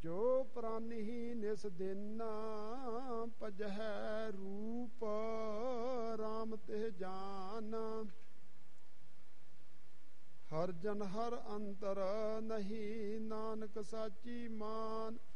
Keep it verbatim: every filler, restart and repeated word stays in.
ਜੋ ਪ੍ਰਾਨੀ ਨਿਸ ਦਿਨ ਭਜਹਿ ਰੂਪ ਰਾਮ ਤੇ ਜਾਨ। ਹਰ ਜਨ ਹਰ ਅੰਤਰ ਨਹੀਂ ਨਾਨਕ ਸਾਚੀ ਮਾਨ।